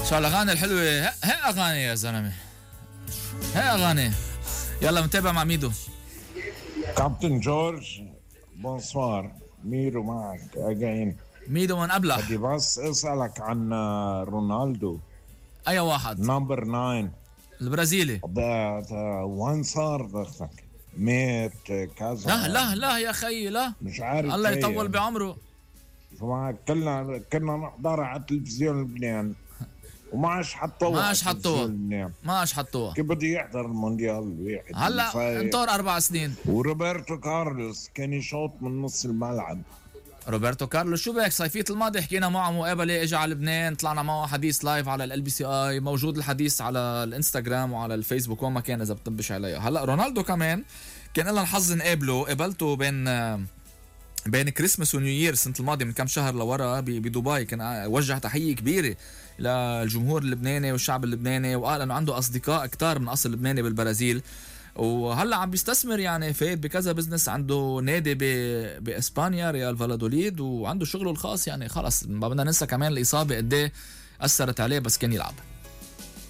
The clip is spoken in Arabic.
شو الاغاني الحلوه؟ هي اغاني يا زلمه، هي اغاني. يلا متابع مع ميدو. كابتن جورج بونسوار، ميرو معك اجين. ميدو من أبلح. بدي بس اسالك عن رونالدو. اي واحد؟ نمبر 9 البرازيلي. وين صار دخلك؟ مات كذا؟ لا لا لا يا خيي، لا مش عارف. الله يطول بعمره. كنا نحضرها على تلفزيون لبنان وما عادش حطوها. ما عادش حطوها. كيف بده يحضر المونديال الواحد؟ هلا انطر 4 سنين. وروبرتو كارلوس كان يشوط من نص الملعب. روبرتو كارلوس شو بك؟ صيفية الماضي حكينا معه مقابلة، اجى على لبنان، طلعنا معه حديث لايف على LBCI، موجود الحديث على الانستغرام وعلى الفيسبوك وما كان اذا بتنبش عليها. هلا رونالدو كمان كان لنا الحظ نقابله، قابلته بين كريسماس ونيو يير السنة الماضية من كم شهر لورا بدبي. كان وجه تحية كبيرة للجمهور اللبناني والشعب اللبناني، وقال انه عنده اصدقاء كتار من اصل لبناني بالبرازيل، وهلا عم بيستثمر يعني فايت بكذا بزنس. عنده نادي باسبانيا ريال فالادوليد، وعنده شغله الخاص يعني. خلص ما بدنا ننسى كمان الاصابة قد ايه اثرت عليه بس كان يلعب.